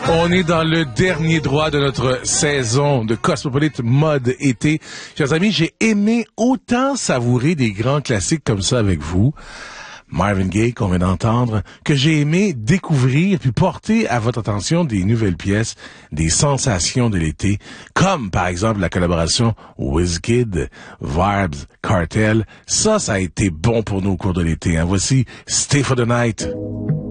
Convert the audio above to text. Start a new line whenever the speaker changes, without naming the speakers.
On est dans le dernier droit de notre saison de Cosmopolite mode été. Chers amis, j'ai aimé autant savourer des grands classiques comme ça avec vous, Marvin Gaye qu'on vient d'entendre, que j'ai aimé découvrir puis porter à votre attention des nouvelles pièces, des sensations de l'été, comme par exemple la collaboration Wizkid, Vibes, Cartel. Ça a été bon pour nous au cours de l'été. Voici Stay for the Night.